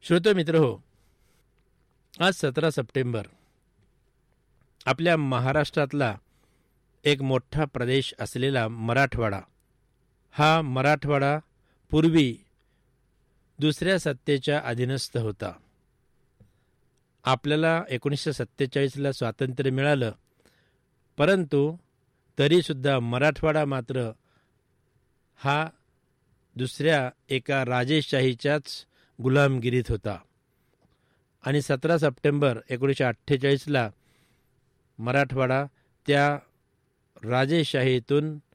श्रोते मित्र हो, आज 17 सप्टेंबर आपल्या महाराष्ट्रातला एक मोठा प्रदेश असलेला मराठवाडा, हा मराठवाडा पूर्वी दुसऱ्या सत्तेच्या अधीनस्थ होता. आपल्याला 1947ला स्वातंत्र्य मिळालं, परंतु तरीसुद्धा मराठवाडा मात्र हा दुसऱ्या एका राजेशाहीच्याच गुलामगिरीत होता. आणि 17 सप्टेंबर 1948ला मराठवाडा त्या राजेशाहीतून